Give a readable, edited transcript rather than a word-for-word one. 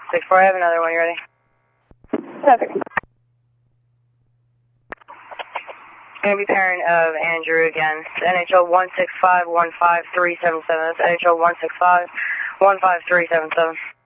6-4, I have another one, you ready? Perfect. Gonna be parent of Andrew again. It's NHL 165-15377. That's NHL 165-15377.